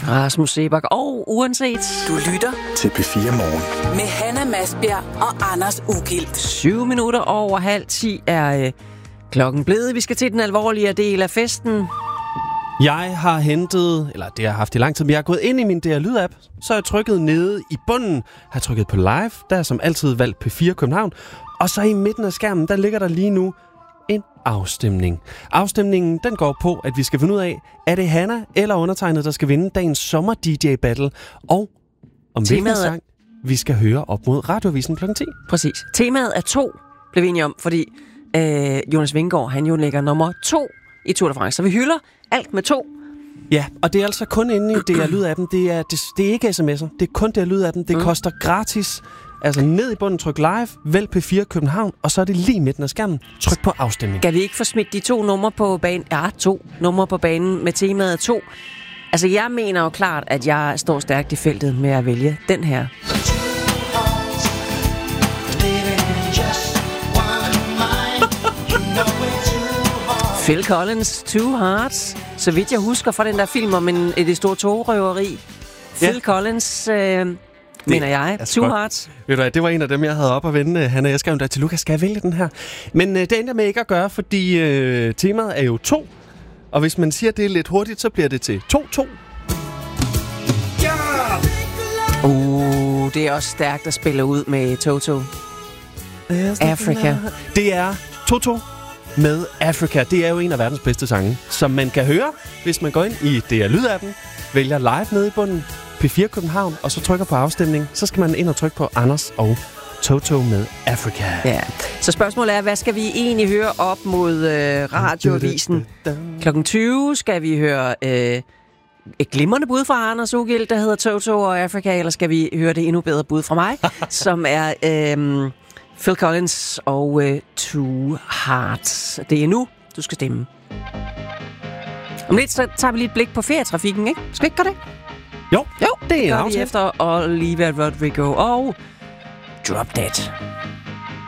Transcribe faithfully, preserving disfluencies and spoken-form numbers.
Rasmus Seebach og uanset. Du lytter til P fire Morgen. Med Hanna Masbjerg og Anders Ugilt. Syv minutter over halv ti er øh, klokken blevet. Vi skal til den alvorlige del af festen. Jeg har hentet, eller det har jeg haft i lang tid, men jeg har gået ind i min D R Lyd-app, så har jeg trykket nede i bunden, har trykket på live, der er som altid valgt P fire København, og så i midten af skærmen, der ligger der lige nu en afstemning. Afstemningen, den går på, at vi skal finde ud af, er det Hanna eller undertegnet, der skal vinde dagens sommer-D J-battle, og om hvilken Temaet er- sang vi skal høre op mod Radioavisen klokken ti. Præcis. Temaet er to, blev vi enige om, fordi øh, Jonas Vingegaard, han jo ligger nummer to i Tour de France. Så vi hylder alt med to. Ja, og det er altså kun inde i D R Lyd-appen. Det er, det, det er ikke sms'er. Det er kun D R Lyd-appen. Det mm. koster gratis. Altså ned i bunden, tryk live, vælg P fire København, og så er det lige midten af skærmen. Tryk på afstemning. Skal vi ikke få smidt de to numre på banen? Ja, to numre på banen med temaet to. Altså, jeg mener jo klart, at jeg står stærkt i feltet med at vælge den her. Phil Collins, Two Hearts. Så vidt jeg husker fra den der film om en, det store togrøveri. Ja. Phil Collins, øh, mener jeg. Two godt. Hearts. Ved du hvad, det var en af dem, jeg havde op at vende, Hanna. Jeg skrev der til Lukas, skal jeg vælge den her? Men øh, det ender med ikke at gøre, fordi øh, temaet er jo to. Og hvis man siger det lidt hurtigt, så bliver det til to to. Uh, det er også stærkt at spille ud med Toto. Africa. Det er to to med Africa. Det er jo en af verdens bedste sange, som man kan høre, hvis man går ind i D R Lyd-appen, vælger live nede i bunden, P fire København, og så trykker på afstemning. Så skal man ind og trykke på Anders og Toto med Africa. Ja. Så spørgsmålet er, hvad skal vi egentlig høre op mod øh, Radioavisen? klokken tyve skal vi høre øh, et glimrende bud fra Anders Ugilt, der hedder Toto og Africa, eller skal vi høre det endnu bedre bud fra mig, som er øh, Phil Collins og øh, Two Hearts. Det er nu, du skal stemme. Om lidt, så tager vi lige et blik på ferietrafikken, ikke? Skal vi ikke gøre det? Jo, Jo, det er en gør vi aftale. efter Olivia Rodrigo og Drop Dead.